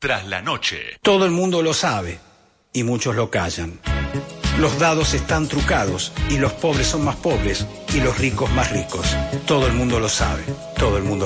tras la noche. Todo el mundo lo sabe y muchos lo callan. Los dados están trucados y los pobres son más pobres y los ricos más ricos. Todo el mundo lo sabe, todo el mundo